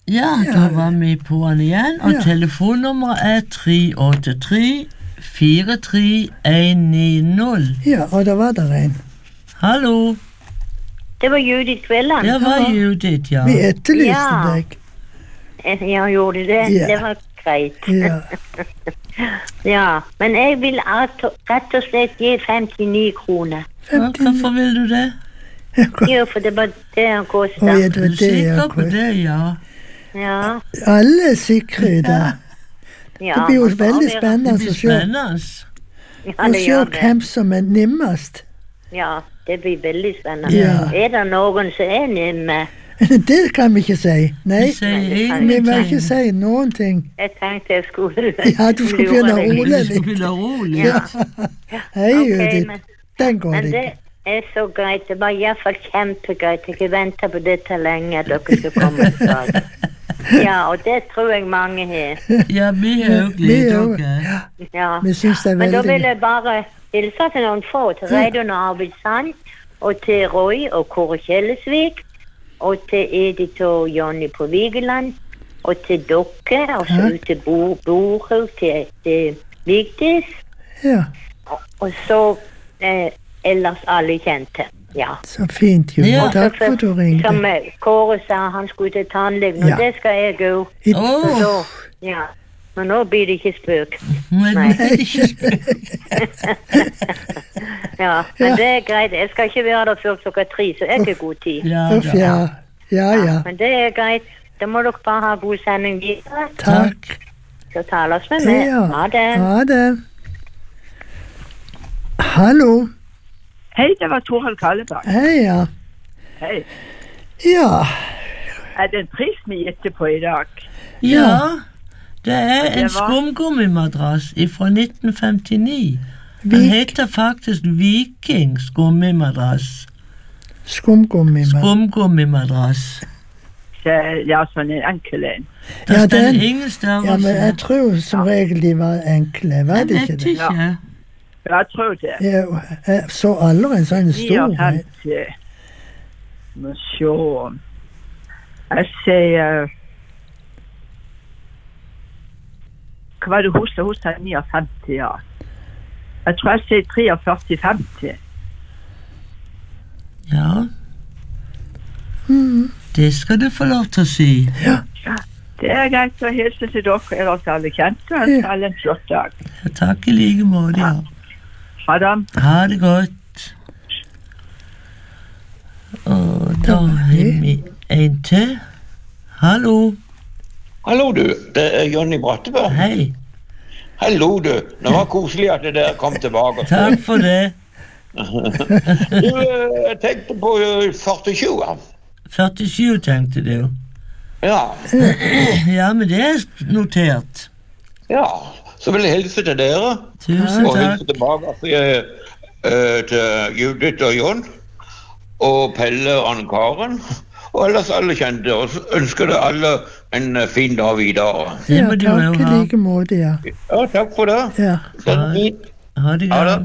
Ja, da var vi på han igjen, og telefonnummeret er 383-43190. Ja, og da var der en. Hallo. Det var Judith Kvelland. Det var Judith, ja. Vi etterlyste deg. Ja, gjorde det. Ja. Det var greit. Ja. Ja, men jeg vil rett og slett gi 59 kroner. Hvorfor vil du det? Jo, for det var det han kostet. Oi, det Er var du det sikker jeg på det, ja? Ja. Alle er sikre i det. Ja, Det blir jo man får veldig være- spennende Det å blir se. spennende. Ja, Å det se gjør det. hvem som er nimmest. Ja, det blir veldig spennende. Ja. Er det noen som er nimme? Det kan vi ikke si. Nei, Vi sier vi må ingenting. ikke si noen ting. Jeg tenkte jeg skulle Ja, du skulle begynne å lure deg roe Du litt. skal begynne å rolig. Ja. Hei, Ok, Judith. men- Den går Men det ikke. er så greit. Det var i hvert fall kjempegreit. Jeg har ventet på dette lenge, at dere skal komme tilbake. Ja, og det tror jeg mange har. Ja, vi har jo Vi gledet er jo- dere. Ja. Vi synes det er Men da veldig vil jeg bare hilse til noen få. Til Reidun Arvid Sand, og til Roy og Kåre Kjellesvik, og til Edith og Jonny på Vigeland, og til dere, og så ut til Borhaug, til Vigdis, Ja, og så ellers alle kjente. Ja. så fint, Judith. Ja. Takk for at du Som ringte. Kåre sa, han skulle til tannlegen, og Ja. det skal jeg gå. Åh, Så, ja. Men nå blir det ikke spøk. men Nei. det er ikke spennende. Ja, men det er greit. Jeg skal ikke være der før klokka 3, så jeg har god tid. Ja, Uff, da. ja. Ja, ja. Men det er greit. Da må dere bare ha god sending videre. Takk. Så tales vi med. Ja. Ha det. Ha det. Hallo. Hei, det var Torald Kallebakk. Hei, ja. Hei. Ja. Er det en pris vi gjetter på i dag? Ja, det er en Det var- skumgummimadrass fra 1959. Den Vik. heter faktisk Viking skummimadrass. Skumgummi. Skumgummimadrass. Ja, sånn en enkel en. Der Ja, står den- ingen Ja, størrelse. men jeg tror som regel de var enkle, var Jeg det vet ikke det? ikke. Jeg tror det. Jeg så aldri en sånn stor. 59. Må se. Jeg sier hva var det hos? Hos er 59, ja. Jeg tror jeg sier 43-50. Ja, Mhm. det skal du få lov til å si. Det er greit å hilse til dere, ellers alle kjente, og ønske alle en flott dag. Ja, takk i like måte, ja. Ha det. Ha det godt. Og da har vi en til. Hallo. Hallo du, det er Jonny Brattebø. Hei. Hallo du, det var koselig at dere kom tilbake. Takk for det. Du, jeg tenkte på 40-20. 47 tenkte du. Ja, Ja, men det er notert. ja. Så vil jeg hilse til dere, Tusen og takk. hilse tilbake til Judith og Jon, og Pelle og Anne-Karen, og ellers alle kjente, og så ønsker dere alle en fin dag videre. Det Ja, må du jo takk i ha. like måte, ja. Ja, takk for det. Ja. Den er fin. Ha det Ha det. godt.